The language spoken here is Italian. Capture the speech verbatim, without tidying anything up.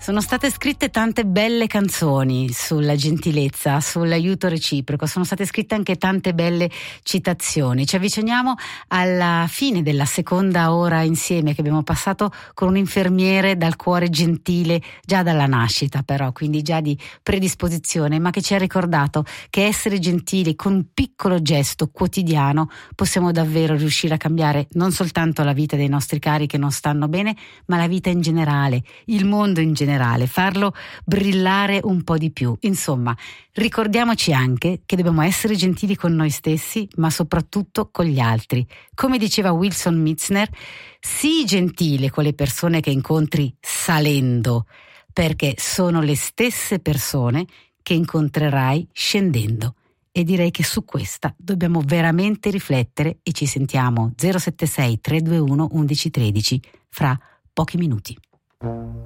Sono state scritte tante belle canzoni sulla gentilezza, sull'aiuto reciproco, sono state scritte anche tante belle citazioni. Ci avviciniamo alla fine della seconda ora insieme che abbiamo passato con un infermiere dal cuore gentile già dalla nascita, però, quindi già di predisposizione, ma che ci ha ricordato che essere gentili con un piccolo gesto quotidiano possiamo davvero riuscire a cambiare non soltanto la vita dei nostri cari che non stanno bene, ma la vita in generale, il mondo in generale, farlo brillare un po' di più. Insomma, ricordiamoci anche che dobbiamo essere gentili con noi stessi, ma soprattutto con gli altri. Come diceva Wilson Mizner, sii gentile con le persone che incontri salendo, perché sono le stesse persone che incontrerai scendendo. E direi che su questa dobbiamo veramente riflettere e ci sentiamo zero sette sei tre due uno uno uno uno tre fra pochi minuti.